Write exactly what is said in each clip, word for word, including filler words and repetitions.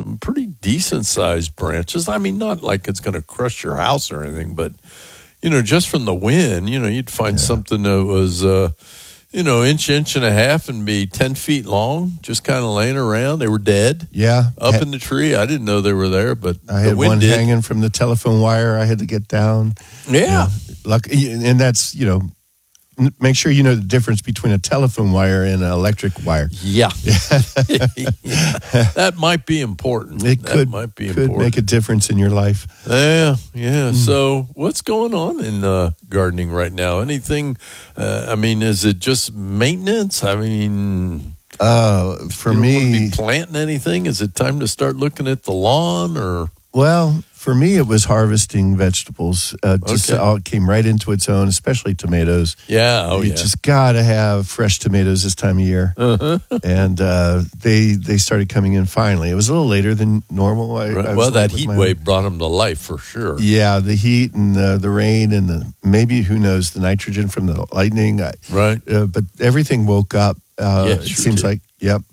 some pretty decent-sized branches. I mean, not like it's going to crush your house or anything, but, you know, just from the wind, you know, you'd find yeah. something that was, uh, you know, inch, inch and a half and be ten feet long, just kind of laying around. They were dead. Yeah. Up had, in the tree. I didn't know they were there, but I had the wind one did. hanging from the telephone wire I had to get down. Yeah. You know, luck, and that's, you know, make sure you know the difference between a telephone wire and an electric wire. Yeah. yeah. That might be important. It that could, might be could important. make a difference in your life. Yeah, yeah. Mm. So what's going on in uh, gardening right now? Anything, uh, I mean, is it just maintenance? I mean... Uh, for you don't me... want to be planting anything? Is it time to start looking at the lawn or... Well, for me, it was harvesting vegetables. Uh, just okay. all, it came right into its own, especially tomatoes. Yeah, oh you yeah. just got to have fresh tomatoes this time of year. Uh-huh. And uh, they they started coming in finally. It was a little later than normal. I, right. I well, that with heat my, wave brought them to life for sure. Yeah, the heat and the, the rain and the maybe, who knows, the nitrogen from the lightning. I, right. Uh, but everything woke up. Uh, yeah, it sure seems did. like, yep.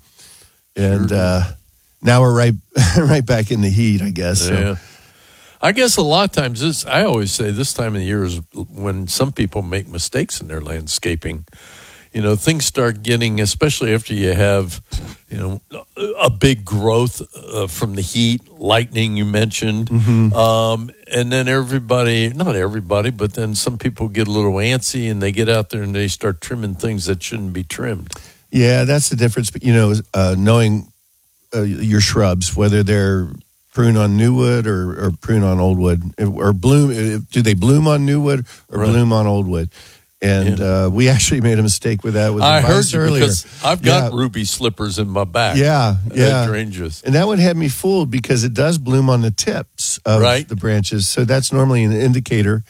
And sure uh, now we're right right back in the heat, I guess. Yeah. So. I guess a lot of times this, I always say this time of the year is when some people make mistakes in their landscaping. You know, things start getting, especially after you have, you know, a big growth uh, from the heat, lightning you mentioned. Mm-hmm. Um, and then everybody, not everybody, but then some people get a little antsy and they get out there and they start trimming things that shouldn't be trimmed. Yeah, that's the difference. You know, uh, knowing uh, your shrubs, whether they're prune on new wood or, or prune on old wood, or bloom. Do they bloom on new wood or right. bloom on old wood? And yeah. uh, we actually made a mistake with that with I the heard vines you earlier. Because I've got yeah. ruby slippers in my back. Yeah, yeah. Hydrangeas. And that one had me fooled because it does bloom on the tips of right. the branches. So that's normally an indicator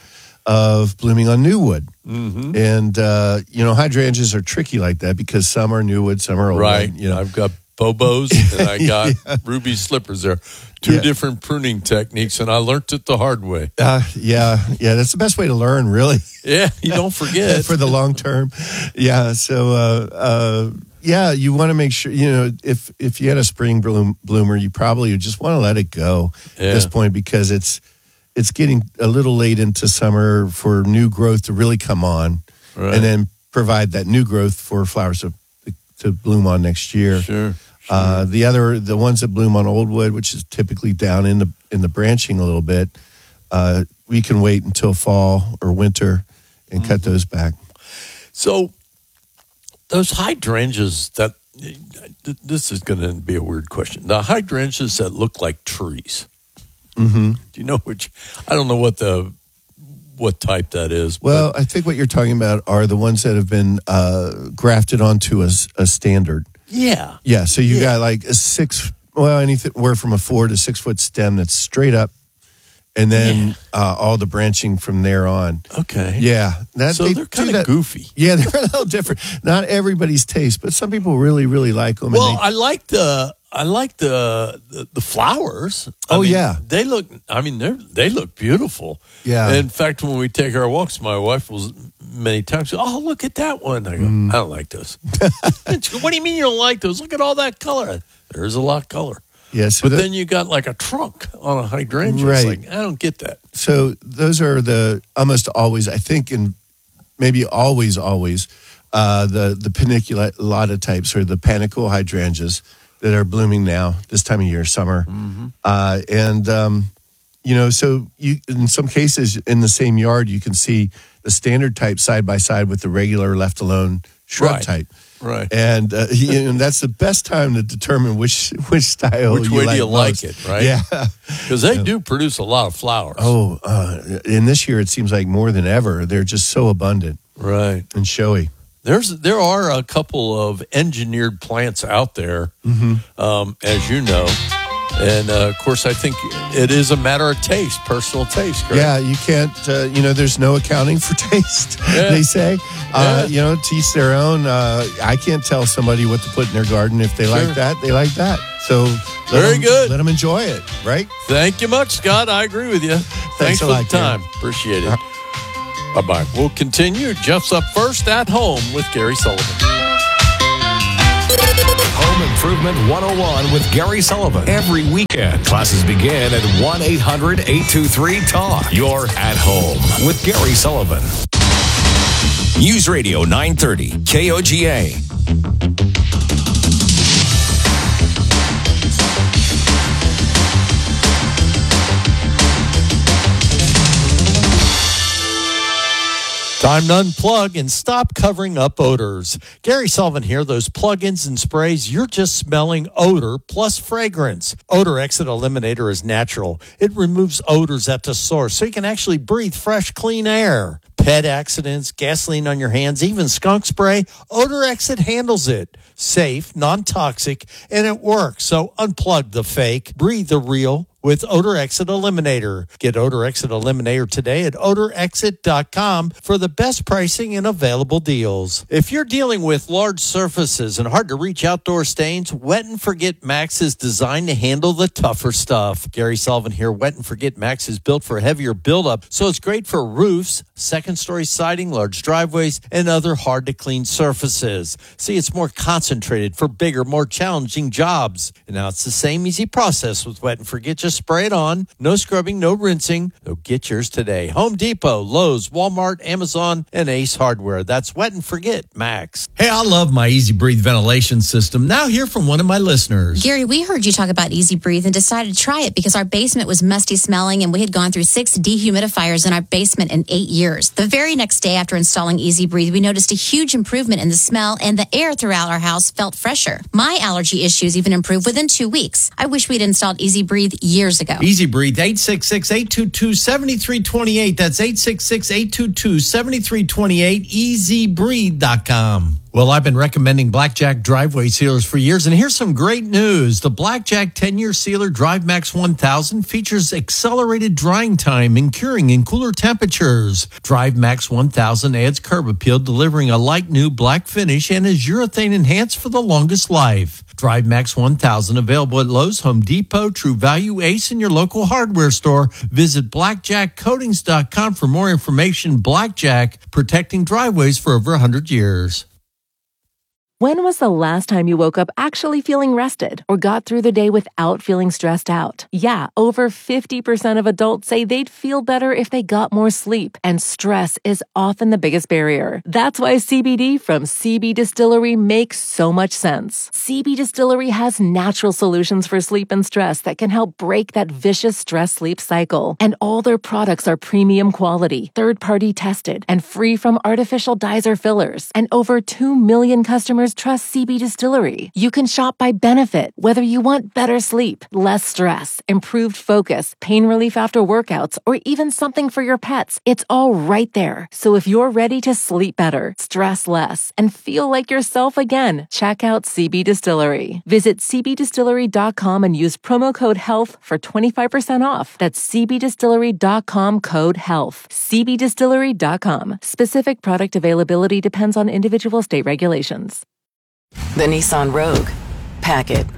of blooming on new wood. Mm-hmm. And, uh, you know, hydrangeas are tricky like that because some are new wood, some are old right. wood. You know. I've got Bobos and I got yeah. ruby slippers there. Two yeah. different pruning techniques, and I learned it the hard way. Uh, yeah, yeah, that's the best way to learn, really. Yeah, you don't forget. For the long term. Yeah, so, uh, uh, yeah, you want to make sure, you know, if if you had a spring bloom, bloomer, you probably just want to let it go yeah. at this point because it's it's getting a little late into summer for new growth to really come on right. and then provide that new growth for flowers to, to bloom on next year. Sure. Uh, the other, the ones that bloom on old wood, which is typically down in the in the branching a little bit, uh, we can wait until fall or winter and mm-hmm. cut those back. So those hydrangeas that this is going to be a weird question. The hydrangeas that look like trees. Mm-hmm. Do you know which? I don't know what the what type that is. Well, but. I think what you're talking about are the ones that have been uh, grafted onto a, a standard. Yeah. Yeah, so you yeah. got like a six, well, anywhere from a four to six foot stem that's straight up, and then yeah. uh, all the branching from there on. Okay. Yeah. That, so they they're kind of goofy. Yeah, they're a little different. Not everybody's taste, but some people really, really like them. Well, and they, I like the... I like the, the the flowers. I oh mean, yeah, they look. I mean, they they look beautiful. Yeah. In fact, when we take our walks, my wife will many times. Oh, look at that one. I go, mm. I don't like those. What do you mean you don't like those? Look at all that color. There's a lot of color. Yeah, so but that, then you got like a trunk on a hydrangea. Right. It's like, I don't get that. So those are the almost always. I think, and maybe always, always uh, the the paniculata types or the panicle hydrangeas that are blooming now this time of year, summer. Mm-hmm. Uh, and, um, you know, so you in some cases in the same yard, you can see the standard type side by side with the regular left alone shrub right. type. Right. And, uh, you, and that's the best time to determine which which style Which you way like do you most. like it, right? Yeah. Because they yeah. do produce a lot of flowers. Oh, uh, and this year it seems like more than ever. They're just so abundant. Right. And showy. There's there are a couple of engineered plants out there, mm-hmm. um, as you know, and uh, of course I think it is a matter of taste, personal taste. Correct? Yeah, you can't. Uh, you know, there's no accounting for taste. Yeah. They say, uh, yeah. you know, to each their own. Uh, I can't tell somebody what to put in their garden. If they sure. like that, they like that. So very them, good. Let them enjoy it. Right. Thank you much, Scott. I agree with you. Thanks, Thanks for a lot, the time. Gary. Appreciate it. Bye-bye. We'll continue. Jeff's up first at home with Gary Sullivan. Home Home Improvement one oh one with Gary Sullivan. Every weekend, classes begin at one eight hundred eight two three talk. You're at home with Gary Sullivan. News Radio nine thirty, K O G A. Time to unplug and stop covering up odors. Gary Sullivan here. Those plug-ins and sprays, you're just smelling odor plus fragrance. Odor Exit Eliminator is natural. It removes odors at the source so you can actually breathe fresh, clean air. Pet accidents, gasoline on your hands, even skunk spray, Odor Exit handles it. Safe, non-toxic, and it works. So unplug the fake, breathe the real with Odor Exit Eliminator. Get Odor Exit Eliminator today at odor exit dot com for the best pricing and available deals. If you're dealing with large surfaces and hard to reach outdoor stains, Wet and Forget Max is designed to handle the tougher stuff. Gary Sullivan here. Wet and Forget Max is built for heavier buildup, so it's great for roofs, second story siding, large driveways, and other hard to clean surfaces. See, it's more concentrated for bigger, more challenging jobs. And now it's the same easy process with Wet and Forget. Just spray it on. No scrubbing, no rinsing. So get yours today. Home Depot, Lowe's, Walmart, Amazon, and Ace Hardware. That's Wet and Forget Max. Hey, I love my Easy Breathe ventilation system. Now hear from one of my listeners. Gary, we heard you talk about Easy Breathe and decided to try it because our basement was musty smelling and we had gone through six dehumidifiers in our basement in eight years. The very next day after installing Easy Breathe, we noticed a huge improvement in the smell and the air throughout our house felt fresher. My allergy issues even improved within two weeks. I wish we'd installed Easy Breathe years ago. Easy Breathe, eight six six, eight two two, seven three two eight. That's eight six six, eight two two, seven three two eight, easy breathe dot com. Well, I've been recommending Blackjack driveway sealers for years, and here's some great news. The Blackjack ten-year sealer Drive Max one thousand features accelerated drying time and curing in cooler temperatures. Drive Max one thousand adds curb appeal, delivering a light new black finish, and is urethane enhanced for the longest life. Drive Max one thousand available at Lowe's, Home Depot, True Value, Ace, and your local hardware store. Visit blackjack coatings dot com for more information. Blackjack, protecting driveways for over one hundred years. When was the last time you woke up actually feeling rested or got through the day without feeling stressed out? Yeah, over fifty percent of adults say they'd feel better if they got more sleep, and stress is often the biggest barrier. That's why C B D from C B Distillery makes so much sense. C B Distillery has natural solutions for sleep and stress that can help break that vicious stress-sleep cycle. And all their products are premium quality, third-party tested, and free from artificial dyes or fillers. And over two million customers trust C B Distillery. You can shop by benefit, whether you want better sleep, less stress, improved focus, pain relief after workouts, or even something for your pets. It's all right there. So if you're ready to sleep better, stress less, and feel like yourself again, check out C B Distillery. Visit c b distillery dot com and use promo code HEALTH for twenty-five percent off. That's c b distillery dot com, code HEALTH. c b distillery dot com. Specific product availability depends on individual state regulations. The Nissan Rogue. Pack it.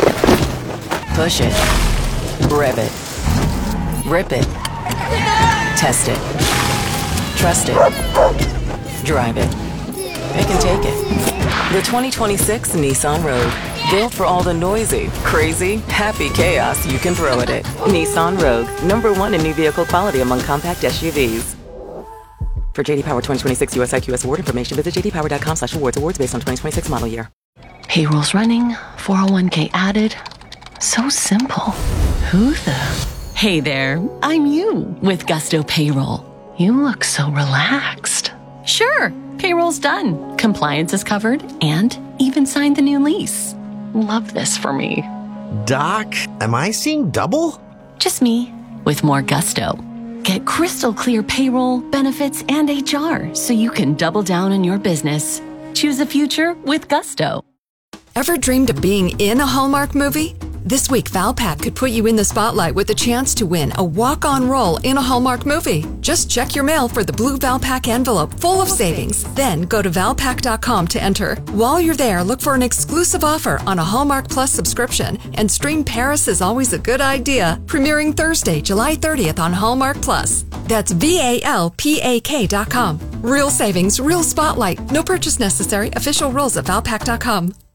Push it. Rev it. Rip it. Test it. Trust it. Drive it. It can take it. The twenty twenty-six Nissan Rogue. Built for all the noisy, crazy, happy chaos you can throw at it. Nissan Rogue. Number one in new vehicle quality among compact S U Vs. For J D Power twenty twenty-six U S I Q S award information, visit j d power dot com slash awards. Awards based on twenty twenty-six model year. Payroll's running, four oh one k added. So simple. Who the? Hey there, I'm you with Gusto Payroll. You look so relaxed. Sure, payroll's done. Compliance is covered and even signed the new lease. Love this for me. Doc, am I seeing double? Just me with more gusto. Get crystal clear payroll, benefits, and H R so you can double down on your business. Choose a future with Gusto. Ever dreamed of being in a Hallmark movie? This week, Valpak could put you in the spotlight with the chance to win a walk-on role in a Hallmark movie. Just check your mail for the blue Valpak envelope full of savings. Then go to valpak dot com to enter. While you're there, look for an exclusive offer on a Hallmark Plus subscription. And stream Paris is Always a Good Idea, premiering Thursday, July thirtieth on Hallmark Plus. That's V A L P A K dot com. Real savings, real spotlight. No purchase necessary. Official rules at valpak dot com.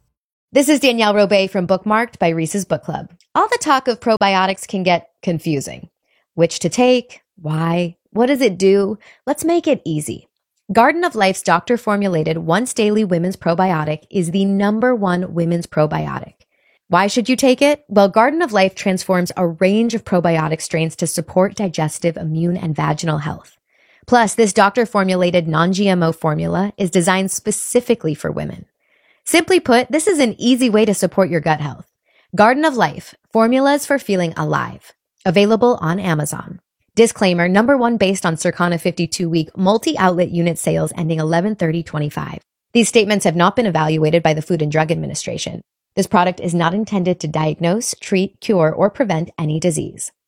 This is Danielle Robay from Bookmarked by Reese's Book Club. All the talk of probiotics can get confusing. Which to take? Why? What does it do? Let's make it easy. Garden of Life's doctor-formulated once-daily women's probiotic is the number one women's probiotic. Why should you take it? Well, Garden of Life transforms a range of probiotic strains to support digestive, immune, and vaginal health. Plus, this doctor-formulated non-G M O formula is designed specifically for women. Simply put, this is an easy way to support your gut health. Garden of Life, formulas for feeling alive. Available on Amazon. Disclaimer, number one based on Circana fifty-two week multi-outlet unit sales ending eleven thirty twenty-five. These statements have not been evaluated by the Food and Drug Administration. This product is not intended to diagnose, treat, cure, or prevent any disease.